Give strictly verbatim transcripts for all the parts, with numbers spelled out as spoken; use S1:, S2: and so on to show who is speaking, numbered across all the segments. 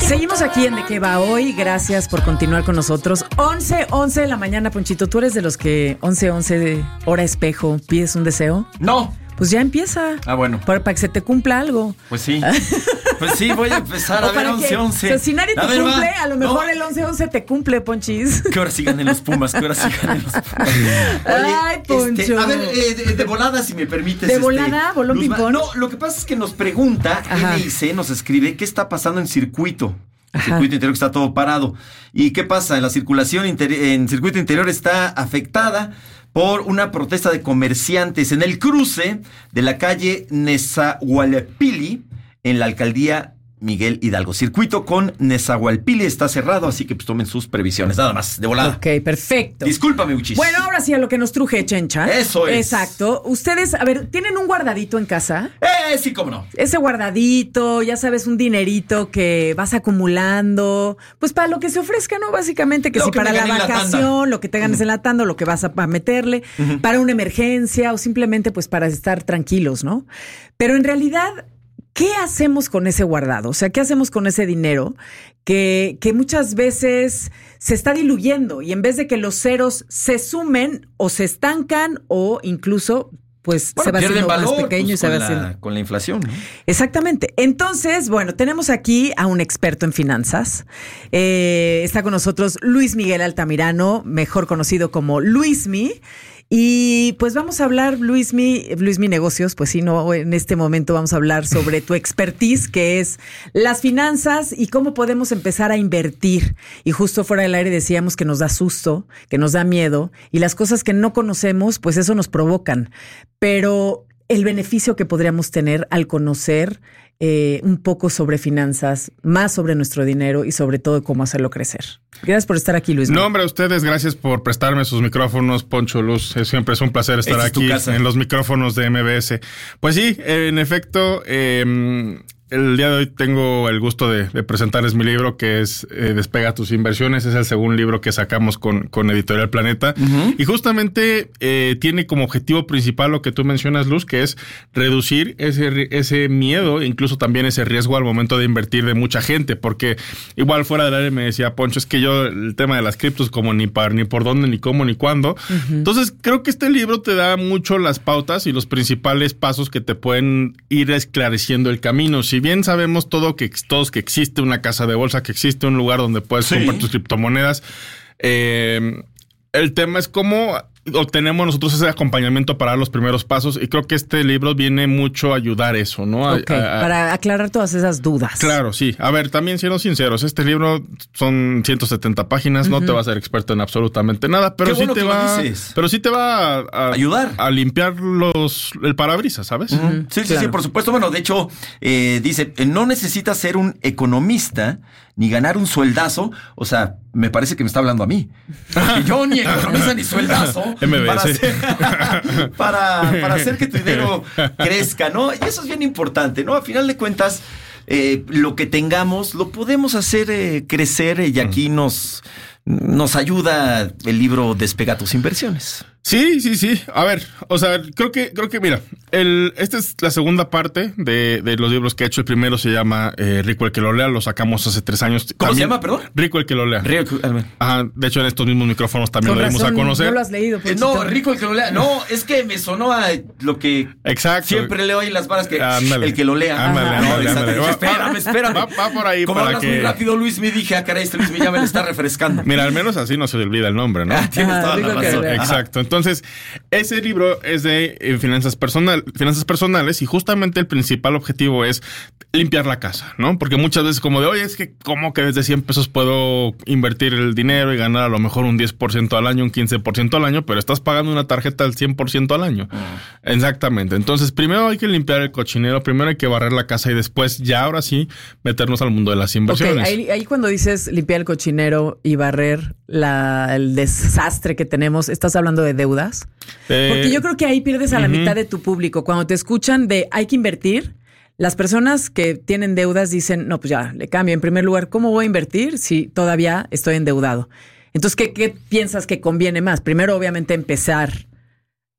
S1: Seguimos aquí en De Qué Va Hoy. Gracias por continuar con nosotros. once, once de la mañana, Ponchito. ¿Tú eres de los que once, once de hora espejo pides un deseo?
S2: No.
S1: Pues ya empieza.
S2: Ah, bueno.
S1: Para, para que se te cumpla algo.
S2: Pues sí. Pues sí, voy a empezar a ver once, once.
S1: O sea, si nadie te
S2: a ver,
S1: cumple,
S2: va.
S1: a lo mejor
S2: no.
S1: el once, once te cumple, Ponchis.
S2: ¿Qué hora sigan en los Pumas? ¿Qué hora sigan en los Pumas? Oye,
S1: Ay, Poncho.
S2: Este, a ver, eh, de, de volada, si me permites.
S1: ¿De
S2: este,
S1: volada? ¿Bolón
S2: Luzma.
S1: ping-pong?
S2: No, lo que pasa es que nos pregunta,
S1: Ajá.
S2: N I C nos escribe, ¿qué está pasando en circuito? El
S1: Ajá.
S2: circuito interior que está todo parado. ¿Y qué pasa? La circulación interi- en circuito interior está afectada por una protesta de comerciantes en el cruce de la calle Nezahualpili en la alcaldía Miguel Hidalgo. Circuito con Nezahualpili está cerrado, así que pues tomen sus previsiones. Nada más, de volada.
S1: Ok, perfecto.
S2: Discúlpame, Uchis.
S1: Bueno, ahora sí a lo que nos truje, Chencha.
S2: Eso es.
S1: Exacto. Ustedes, a ver, ¿tienen un guardadito en casa?
S2: Eh, sí, cómo no.
S1: Ese guardadito, ya sabes, un dinerito que vas acumulando, pues para lo que se ofrezca, ¿no? Básicamente que
S2: Lo
S1: si
S2: que
S1: para
S2: me
S1: la
S2: gane en la
S1: vacación,
S2: tanda.
S1: lo que te ganes en la tanda, lo que vas a, a meterle,
S2: Ujú.
S1: para una emergencia o simplemente pues para estar tranquilos, ¿no? Pero en realidad, ¿qué hacemos con ese guardado? O sea, ¿qué hacemos con ese dinero que, que muchas veces se está diluyendo y en vez de que los ceros se sumen o se estancan o incluso pues
S2: Bueno,
S1: se va
S2: pierden
S1: haciendo
S2: valor
S1: más pequeño
S2: pues,
S1: y se
S2: con,
S1: va
S2: la,
S1: haciendo...
S2: con la inflación, ¿no?
S1: Exactamente. Entonces, bueno, tenemos aquí a un experto en finanzas. Eh, está con nosotros Luis Miguel Altamirano, mejor conocido como Luismi. Y pues vamos a hablar, Luismi, Luismi Negocios, pues sí, no, en este momento vamos a hablar sobre tu expertise, que es las finanzas y cómo podemos empezar a invertir. Y justo fuera del aire decíamos que nos da susto, que nos da miedo, y las cosas que no conocemos, pues eso nos provocan. Pero el beneficio que podríamos tener al conocer eh, un poco sobre finanzas, más sobre nuestro dinero y sobre todo cómo hacerlo crecer. Gracias por estar aquí, Luis.
S3: No, hombre, a ustedes, gracias por prestarme sus micrófonos, Poncho, Luz. Es, siempre es un placer estar
S2: Esta es tu
S3: aquí
S2: casa.
S3: en los micrófonos de M B S. Pues sí, en efecto, eh, el día de hoy tengo el gusto de, de presentarles mi libro, que es eh, Despega tus inversiones. Es el segundo libro que sacamos con, con Editorial Planeta.
S2: Uh-huh.
S3: Y justamente eh, tiene como objetivo principal lo que tú mencionas, Luz, que es reducir ese, ese miedo, incluso también ese riesgo al momento de invertir de mucha gente. Porque igual fuera del aire me decía Poncho, es que yo el tema de las criptos como ni, para, ni por dónde, ni cómo, ni cuándo. Uh-huh. Entonces creo que este libro te da mucho las pautas y los principales pasos que te pueden ir esclareciendo el camino. Si bien sabemos todo que, todos que existe una casa de bolsa, que existe un lugar donde puedes
S2: sí.
S3: comprar tus criptomonedas, eh, el tema es cómo obtenemos nosotros ese acompañamiento para dar los primeros pasos, y creo que este libro viene mucho a ayudar eso, ¿no? A,
S1: Okay,
S3: a, a,
S1: para aclarar todas esas dudas.
S3: Claro, sí. A ver, también siendo sinceros, este libro son ciento setenta páginas, uh-huh. No te vas a ser experto en absolutamente nada, pero
S2: Qué
S3: sí
S2: bueno
S3: te
S2: que
S3: va,
S2: lo dices.
S3: pero sí te va a, a
S2: ayudar
S3: a limpiar los el parabrisas, ¿sabes?
S2: Uh-huh. Sí, sí,
S1: claro.
S2: sí, por supuesto. Bueno, de hecho, eh, dice, no necesitas ser un economista ni ganar un sueldazo. O sea, me parece que me está hablando a mí. Porque yo ni economista ni sueldazo
S3: M B S.
S2: para, hacer, para, para hacer que tu dinero crezca, ¿no? Y eso es bien importante, ¿no? A final de cuentas, eh, lo que tengamos lo podemos hacer eh, crecer, eh, y aquí nos, nos ayuda el libro Despega tus inversiones.
S3: Sí, sí, sí. A ver, o sea, creo que, creo que, mira, el, esta es la segunda parte de, de los libros que he hecho. El primero se llama eh, Rico el que lo lea, lo sacamos hace tres años.
S2: ¿Cómo
S3: también,
S2: se llama, perdón?
S3: Rico el que lo lea.
S2: Rico,
S3: Ajá, de hecho en estos mismos micrófonos también
S1: Con
S3: lo dimos
S1: razón,
S3: a conocer.
S1: No lo has leído,
S2: Eh, no, Rico el que lo lea. No, es que me sonó a lo que
S3: Exacto.
S2: siempre leo ahí en las varas, que
S3: ándale.
S2: el que lo lea.
S3: Ándale,
S2: no,
S3: ándale, ándale.
S2: Va, espérame, espérame.
S3: Va, va por ahí
S2: Como
S3: para
S2: hablas
S3: que...
S2: muy rápido, Luis, me dije, ah, caray, este Luis me ya me le está refrescando.
S3: Mira, al menos así no se le olvida el nombre, ¿no?
S2: Ah, tienes
S1: Ajá,
S2: toda la
S1: Rico el que
S2: razón.
S1: lo lea.
S3: Exacto. Entonces, ese libro es de eh, finanzas personal, finanzas personales, y justamente el principal objetivo es limpiar la casa, ¿no? Porque muchas veces como de, oye, es que como que desde cien pesos puedo invertir el dinero y ganar a lo mejor un diez por ciento al año, un quince por ciento al año, pero estás pagando una tarjeta del cien por ciento al año. Uh-huh. Exactamente. Entonces, primero hay que limpiar el cochinero, primero hay que barrer la casa y después, ya ahora sí, meternos al mundo de las inversiones.
S1: Okay, ahí, ahí cuando dices limpiar el cochinero y barrer la, el desastre que tenemos, ¿estás hablando de deudas? Eh, Porque yo creo que ahí pierdes a la uh-huh. mitad de tu público. Cuando te escuchan de hay que invertir, las personas que tienen deudas dicen, no, pues ya, le cambio. En primer lugar, ¿cómo voy a invertir si todavía estoy endeudado? Entonces, ¿qué, qué piensas que conviene más? Primero, obviamente, empezar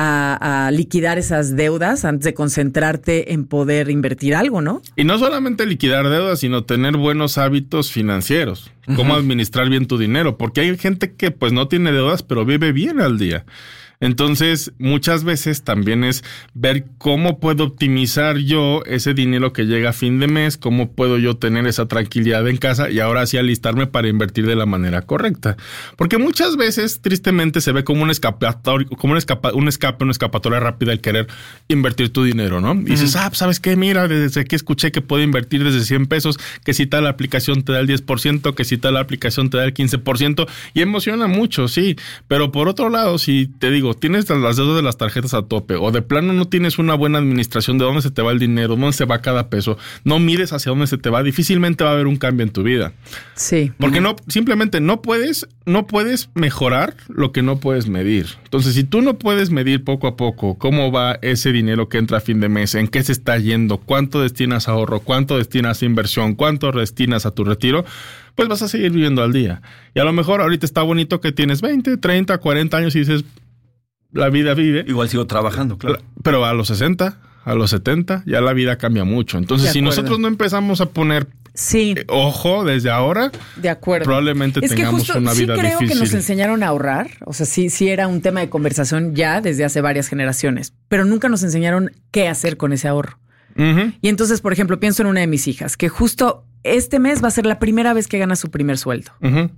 S1: a, a liquidar esas deudas antes de concentrarte en poder invertir algo, ¿no?
S3: Y no solamente liquidar deudas, sino tener buenos hábitos financieros. Uh-huh. Cómo administrar bien tu dinero. Porque hay gente que pues no tiene deudas, pero vive bien al día. Entonces, muchas veces también es ver cómo puedo optimizar yo ese dinero que llega a fin de mes, cómo puedo yo tener esa tranquilidad en casa y ahora sí alistarme para invertir de la manera correcta. Porque muchas veces, tristemente, se ve como un escapatorio, como un escapa, un escape, una escapatoria rápida el querer invertir tu dinero, ¿no? Y uh-huh. dices, ah, ¿sabes qué? Mira, desde que escuché que puedo invertir desde cien pesos, que si tal aplicación te da el diez por ciento, que si tal aplicación te da el quince por ciento, y emociona mucho, sí. Pero por otro lado, si te digo, tienes las deudas de las tarjetas a tope o de plano no tienes una buena administración de dónde se te va el dinero, dónde se va cada peso, no mides hacia dónde se te va, difícilmente va a haber un cambio en tu vida.
S1: Sí.
S3: Porque no, simplemente no puedes, no puedes mejorar lo que no puedes medir. Entonces, si tú no puedes medir poco a poco cómo va ese dinero que entra a fin de mes, en qué se está yendo, cuánto destinas a ahorro, cuánto destinas a inversión, cuánto destinas a tu retiro, pues vas a seguir viviendo al día. Y a lo mejor ahorita está bonito que tienes veinte, treinta, cuarenta años y dices, la vida vive.
S2: Igual sigo trabajando, claro.
S3: Pero a los sesenta, a los setenta, ya la vida cambia mucho. Entonces, si nosotros no empezamos a poner
S1: sí.
S3: eh, ojo desde ahora,
S1: de acuerdo.
S3: probablemente es tengamos
S1: que justo,
S3: una vida
S1: sí creo
S3: difícil.
S1: Que nos enseñaron a ahorrar. O sea, sí, sí era un tema de conversación ya desde hace varias generaciones. Pero nunca nos enseñaron qué hacer con ese ahorro. Uh-huh. Y entonces, por ejemplo, pienso en una de mis hijas, que justo este mes va a ser la primera vez que gana su primer sueldo. Uh-huh.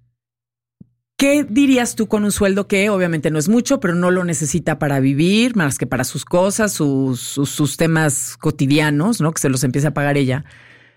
S1: ¿Qué dirías tú con un sueldo que obviamente no es mucho, pero no lo necesita para vivir, más que para sus cosas, sus, sus, sus temas cotidianos, ¿no? Que se los empieza a pagar ella,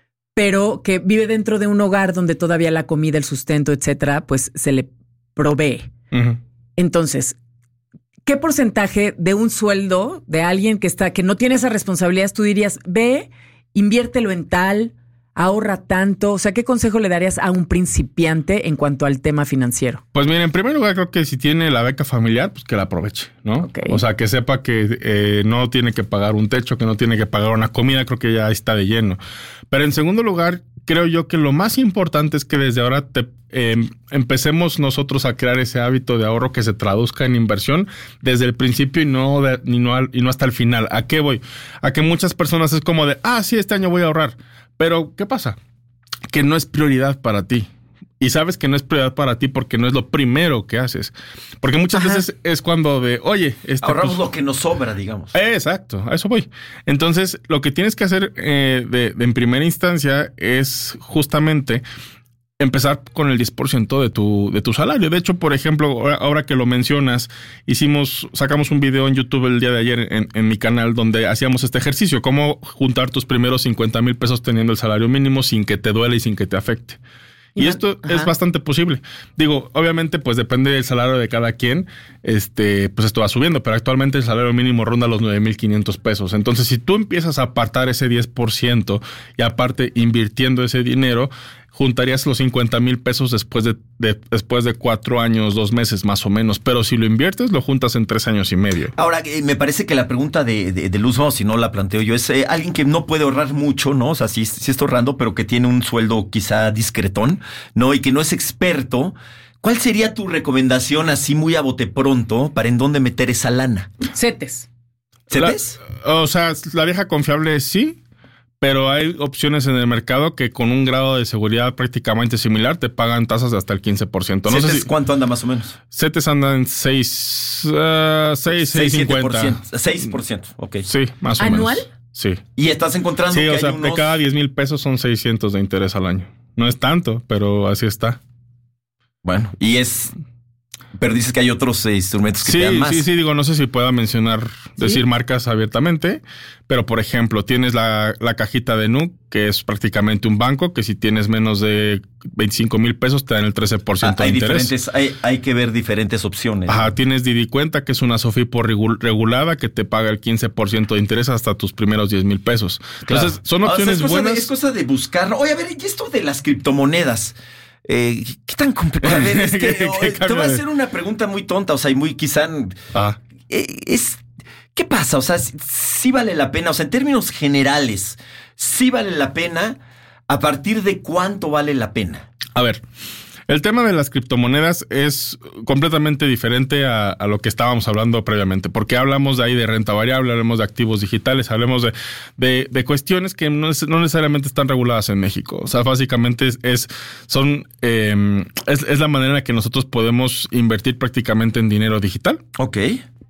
S1: pero que vive dentro de un hogar donde todavía la comida, el sustento, etcétera, pues se le provee. Uh-huh. Entonces, ¿qué porcentaje de un sueldo de alguien que está, que no tiene esas responsabilidades, tú dirías, ve, inviértelo en tal, ahorra tanto? O sea, ¿qué consejo le darías a un principiante en cuanto al tema financiero?
S3: Pues mira, en primer lugar, creo que si tiene la beca familiar, pues que la aproveche, ¿no? Okay. O sea, que sepa que eh, no tiene que pagar un techo, que no tiene que pagar una comida, creo que ya está de lleno. Pero en segundo lugar, creo yo que lo más importante es que desde ahora te, eh, empecemos nosotros a crear ese hábito de ahorro que se traduzca en inversión desde el principio y no, de, y no, y no hasta el final. ¿A qué voy? A que muchas personas es como de, ah, sí, este año voy a ahorrar. Pero, ¿qué pasa? Que no es prioridad para ti. Y sabes que no es prioridad para ti porque no es lo primero que haces. Porque muchas Ajá. veces es cuando de, oye... Este,
S2: ahorramos
S3: pues,
S2: lo que nos sobra, digamos.
S3: Eh, exacto, a eso voy. Entonces, lo que tienes que hacer eh, de, de en primera instancia es justamente empezar con el diez por ciento de tu, de tu salario. De hecho, por ejemplo, ahora, ahora que lo mencionas, hicimos, sacamos un video en YouTube el día de ayer en, en mi canal donde hacíamos este ejercicio, cómo juntar tus primeros cincuenta mil pesos teniendo el salario mínimo sin que te duele y sin que te afecte. Y, y esto ajá. es bastante posible. Digo, obviamente, pues depende del salario de cada quien, este, pues esto va subiendo, pero actualmente el salario mínimo ronda los nueve mil quinientos pesos. Entonces, si tú empiezas a apartar ese diez por ciento y aparte invirtiendo ese dinero, juntarías los cincuenta mil pesos después de, de, después de cuatro años, dos meses más o menos. Pero si lo inviertes, lo juntas en tres años y medio.
S2: Ahora, eh, me parece que la pregunta de, de, de Luz, no, si no la planteo yo, es eh, alguien que no puede ahorrar mucho, ¿no? O sea, sí, sí está ahorrando, pero que tiene un sueldo quizá discretón, ¿no? Y que no es experto. ¿Cuál sería tu recomendación así muy a bote pronto para en dónde meter esa lana?
S1: CETES.
S2: ¿CETES?
S3: La, o sea, la vieja confiable sí. Pero hay opciones en el mercado que con un grado de seguridad prácticamente similar te pagan tasas de hasta el quince por ciento. No
S2: ¿CETES
S3: sé si,
S2: cuánto anda más o menos?
S3: CETES anda en seis, uh, seis, seis cincuenta.
S2: seis por ciento, ok.
S3: Sí, más o
S1: ¿Anual?
S3: menos. Sí.
S2: Y estás encontrando
S3: sí,
S2: que
S3: o sea,
S2: hay unos...
S3: de cada diez mil pesos son seiscientos de interés al año. No es tanto, pero así está.
S2: Bueno, y es... Pero dices que hay otros eh, instrumentos que
S3: sí,
S2: te dan más.
S3: Sí, sí, digo, no sé si pueda mencionar, decir ¿Sí? marcas abiertamente, pero por ejemplo, tienes la, la cajita de N U, que es prácticamente un banco, que si tienes menos de veinticinco mil pesos te dan el trece por ciento ah,
S2: hay
S3: de interés.
S2: Diferentes, hay, hay que ver diferentes opciones.
S3: Ajá, tienes Didi Cuenta, que es una SOFIPO regulada, que te paga el quince por ciento de interés hasta tus primeros diez mil pesos. Entonces, claro. son opciones
S2: o sea, es
S3: buenas.
S2: De, es cosa de buscarlo. Oye, a ver, ¿y esto de las criptomonedas? Eh, ¿Qué tan complicado? A ver, es que ¿Qué, qué te voy a hacer una pregunta muy tonta, o sea, y muy quizá... Ah. Eh, es, ¿Qué pasa? O sea, sí vale la pena, o sea, en términos generales, sí vale la pena, ¿a partir de cuánto vale la pena?
S3: A ver, El tema de las criptomonedas es completamente diferente a, a lo que estábamos hablando previamente, porque hablamos de ahí de renta variable, hablamos de activos digitales, hablamos de, de, de cuestiones que no, es, no necesariamente están reguladas en México. O sea, básicamente es, es son eh, es, es la manera en la que nosotros podemos invertir prácticamente en dinero digital.
S2: Ok.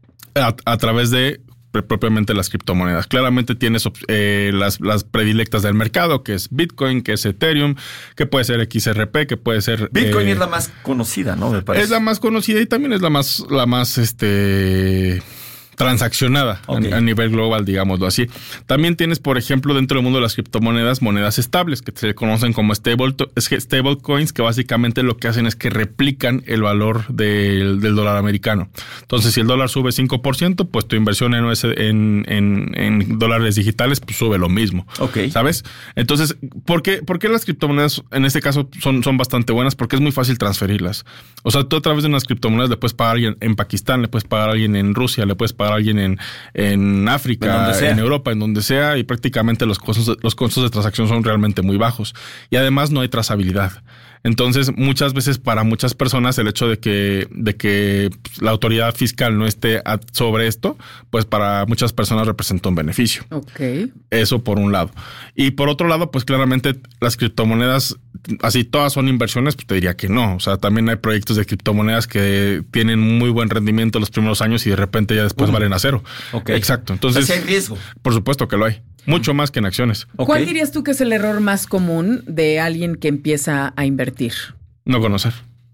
S3: A, a través de propiamente las criptomonedas. Claramente tienes eh, las, las predilectas del mercado, que es Bitcoin, que es Ethereum, que puede ser X R P, que puede ser...
S2: Bitcoin
S3: eh,
S2: es la más conocida, ¿no? Me parece.
S3: Es la más conocida y también es la más, la más, este... transaccionada okay. a, a nivel global, digámoslo así. También tienes, por ejemplo, dentro del mundo de las criptomonedas, monedas estables, que se conocen como stable, stable coins, que básicamente lo que hacen es que replican el valor del, del dólar americano. Entonces, si el dólar sube cinco por ciento, pues tu inversión en, en, en, en dólares digitales pues sube lo mismo.
S2: Okay.
S3: ¿Sabes? Entonces, ¿por qué, por qué las criptomonedas en este caso son, son bastante buenas? Porque es muy fácil transferirlas. O sea, tú a través de unas criptomonedas le puedes pagar a alguien en Pakistán, le puedes pagar a alguien en Rusia, le puedes pagar a alguien en, en África, en, en Europa, en donde sea, y prácticamente los costos, los costos de transacción son realmente muy bajos. Y además no hay trazabilidad. Entonces, muchas veces para muchas personas el hecho de que, de que la autoridad fiscal no esté sobre esto, pues para muchas personas representa un beneficio.
S1: Ok.
S3: Eso por un lado. Y por otro lado, pues claramente las criptomonedas, así todas son inversiones, pues te diría que no. O sea, también hay proyectos de criptomonedas que tienen muy buen rendimiento los primeros años y de repente ya después uh-huh. valen a cero.
S2: Ok.
S3: Exacto. Entonces,
S2: o sea, ¿hay riesgo?
S3: Por supuesto que lo hay. Mucho más que en acciones.
S1: Okay. ¿Cuál dirías tú que es el error más común de alguien que empieza a invertir?
S3: No conocer.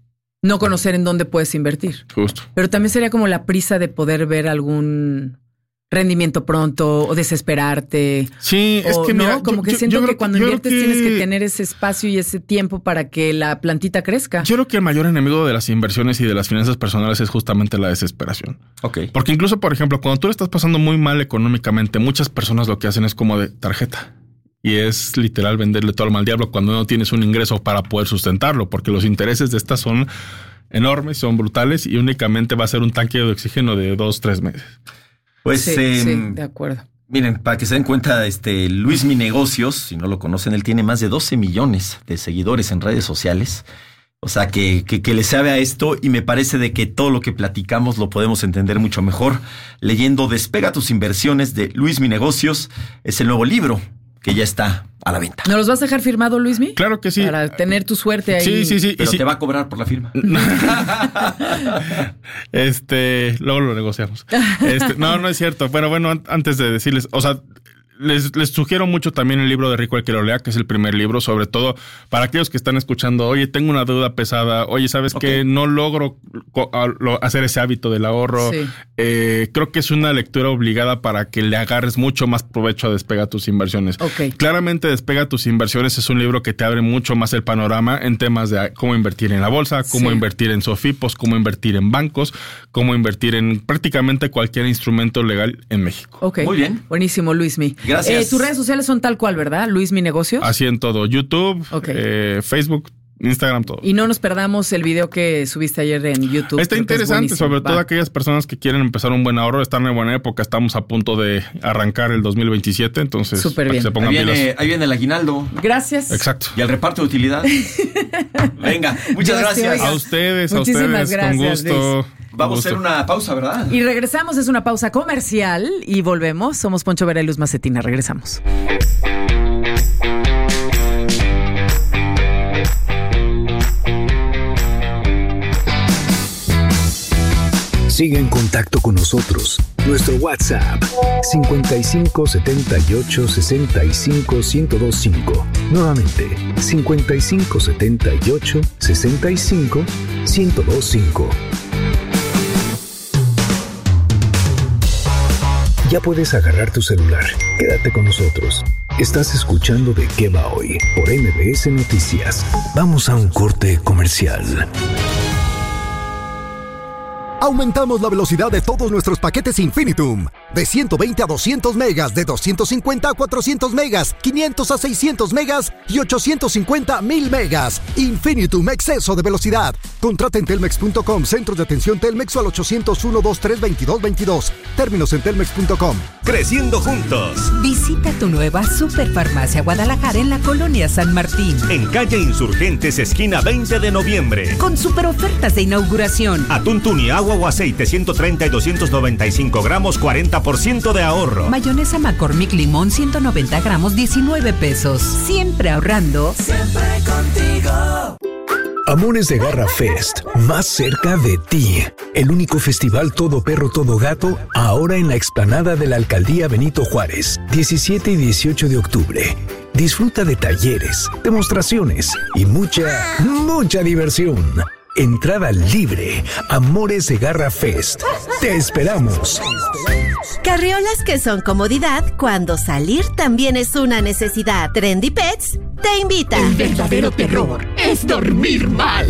S1: No conocer en dónde puedes invertir.
S3: Justo.
S1: Pero también sería como la prisa de poder ver algún rendimiento pronto o desesperarte.
S3: Sí,
S1: o,
S3: es que
S1: no,
S3: mira,
S1: como
S3: yo,
S1: que
S3: yo,
S1: siento
S3: yo
S1: que cuando
S3: que,
S1: inviertes
S3: que,
S1: tienes que tener ese espacio y ese tiempo para que la plantita crezca.
S3: Yo creo que el mayor enemigo de las inversiones y de las finanzas personales es justamente la desesperación.
S2: Ok.
S3: Porque incluso, por ejemplo, cuando tú le estás pasando muy mal económicamente, muchas personas lo que hacen es como de tarjeta. Y es literal venderle todo al mal diablo cuando no tienes un ingreso para poder sustentarlo, porque los intereses de estas son enormes, son brutales y únicamente va a ser un tanque de oxígeno de dos, tres meses.
S2: Pues
S1: sí,
S2: eh,
S1: sí, de acuerdo.
S2: Miren, para que se den cuenta, este Luis Mi Negocios, si no lo conocen, él tiene más de doce millones de seguidores en redes sociales. O sea, que, que, que le sabe a esto y me parece de que todo lo que platicamos lo podemos entender mucho mejor leyendo Despega tus inversiones de Luis Mi Negocios. Es el nuevo libro que ya está a la venta.
S1: ¿Nos los vas a dejar firmado, Luismi?
S3: Claro que sí.
S1: Para tener tu suerte ahí.
S3: Sí, sí, sí.
S2: Pero
S3: sí.
S2: te va a cobrar por la firma.
S3: este, luego lo negociamos. Este, no, no es cierto. Pero bueno, an- antes de decirles, o sea, les, les sugiero mucho también el libro de Rico el que lo lea, que es el primer libro, sobre todo para aquellos que están escuchando, oye, tengo una deuda pesada, oye, ¿sabes okay. qué? No logro co- a, lo, hacer ese hábito del ahorro.
S1: Sí.
S3: Eh, creo que es una lectura obligada para que le agarres mucho más provecho a Despega tus inversiones.
S1: Okay.
S3: Claramente Despega tus inversiones es un libro que te abre mucho más el panorama en temas de cómo invertir en la bolsa, cómo
S1: sí.
S3: invertir en sofipos, cómo invertir en bancos, cómo invertir en prácticamente cualquier instrumento legal en México.
S1: Ok.
S2: Muy bien.
S1: Buenísimo, Luismi.
S2: Gracias.
S1: Eh, tus redes sociales son tal cual, ¿verdad? Luismi Negocios.
S3: Así en todo. YouTube,
S1: okay.
S3: eh, Facebook, Instagram, todo.
S1: Y no nos perdamos el video que subiste ayer en YouTube.
S3: Está interesante, sobre Va. todo aquellas personas que quieren empezar un buen ahorro, están en buena época, estamos a punto de arrancar el dos mil veintisiete, entonces
S1: súper bien.
S3: Se pongan
S2: ahí, viene,
S3: pilas.
S2: ahí viene el aguinaldo.
S1: Gracias.
S3: Exacto.
S2: Y el reparto de utilidades. Venga, muchas gracias.
S3: A ustedes,
S1: Muchísimas
S3: a ustedes,
S1: gracias,
S3: con gusto.
S1: Luis.
S2: Vamos
S3: gusto.
S2: a hacer una pausa, ¿verdad?
S1: Y regresamos, es una pausa comercial y volvemos. Somos Poncho Vera y Luz Macetina, regresamos.
S4: Sigue en contacto con nosotros. Nuestro WhatsApp cincuenta y cinco setenta y ocho sesenta y cinco ciento veinticinco. Nuevamente cincuenta y cinco setenta y ocho sesenta y cinco ciento veinticinco. Ya puedes agarrar tu celular. Quédate con nosotros. Estás escuchando De Qué Va Hoy por M B S Noticias. Vamos a un corte comercial.
S5: Aumentamos la velocidad de todos nuestros paquetes Infinitum. de ciento veinte a doscientos megas, de doscientos cincuenta a cuatrocientos megas, quinientos a seiscientos megas y ochocientos cincuenta a mil megas. Infinitum, exceso de velocidad. Contrata en telmex punto com, centros de atención Telmex o al ochocientos uno, veintitrés, veintidós, veintidós. Términos en telmex punto com.
S6: Creciendo juntos.
S7: Visita tu nueva Superfarmacia Guadalajara en la Colonia San Martín.
S6: En calle Insurgentes, esquina veinte de noviembre.
S7: Con super ofertas de inauguración.
S6: Atún tuni, agua o aceite, ciento treinta y doscientos noventa y cinco gramos, cuarenta por ciento de ahorro.
S7: Mayonesa McCormick Limón, ciento noventa gramos, diecinueve pesos. Siempre ahorrando.
S8: Siempre contigo.
S4: Amores de Garra Fest, más cerca de ti. El único festival todo perro, todo gato, ahora en la explanada de la Alcaldía Benito Juárez, diecisiete y dieciocho de octubre. Disfruta de talleres, demostraciones y mucha, mucha diversión. Entrada libre. Amores de Garra Fest. Te esperamos.
S9: Carriolas que son comodidad cuando salir también es una necesidad. Trendy Pets te invita.
S10: El verdadero terror es dormir mal.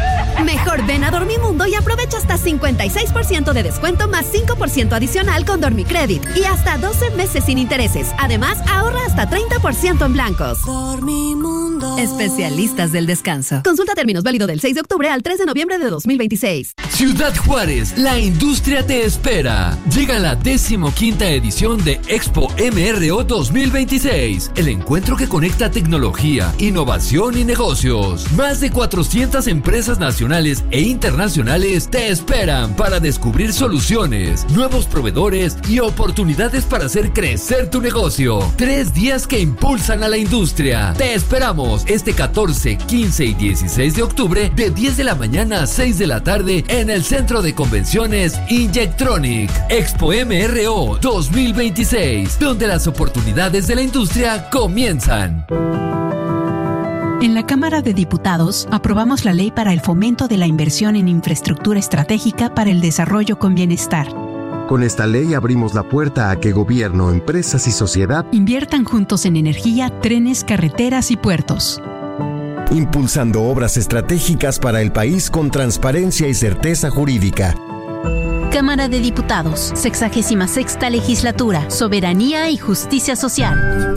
S9: Mejor ven a Dormimundo y aprovecha hasta cincuenta y seis por ciento de descuento más cinco por ciento adicional con Dormicredit y hasta doce meses sin intereses. Además, ahorra hasta treinta por ciento en blancos.
S10: Dormimundo.
S9: Especialistas del descanso. Consulta términos válido del seis de octubre al tres de noviembre de dos mil veintiséis.
S11: Ciudad Juárez, la industria te espera. Llega la decimoquinta edición de Expo M R O dos mil veintiséis, el encuentro que conecta tecnología, innovación y negocios. Más de cuatrocientas empresas nacionales e internacionales te esperan para descubrir soluciones, nuevos proveedores y oportunidades para hacer crecer tu negocio. Tres días que impulsan a la industria. Te esperamos este catorce, quince y dieciséis de octubre de diez de la mañana a seis de la tarde en el Centro de Convenciones Injectronic. Expo M R O dos mil veintiséis, donde las oportunidades de la industria comienzan.
S12: En la Cámara de Diputados aprobamos la ley para el fomento de la inversión en infraestructura estratégica para el desarrollo con bienestar.
S13: Con esta ley abrimos la puerta a que gobierno, empresas y sociedad
S12: inviertan juntos en energía, trenes, carreteras y puertos.
S13: Impulsando obras estratégicas para el país con transparencia y certeza jurídica.
S14: Cámara de Diputados, sexagésima sexta legislatura, soberanía y justicia social.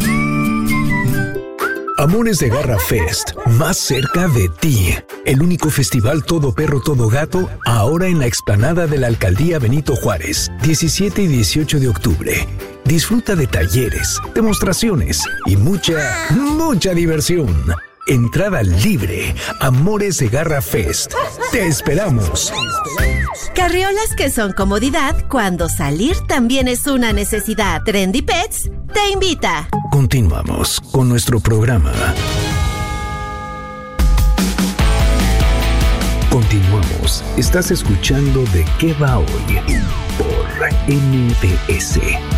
S4: Amores de Garra Fest, más cerca de ti. El único festival todo perro, todo gato, ahora en la explanada de la Alcaldía Benito Juárez, diecisiete y dieciocho de octubre. Disfruta de talleres, demostraciones y mucha, mucha diversión. Entrada libre. Amores de Garra Fest. Te esperamos.
S9: Carriolas que son comodidad cuando salir también es una necesidad. Trendy Pets te invita.
S4: Continuamos con nuestro programa. Continuamos. Estás escuchando De qué va hoy por M B S.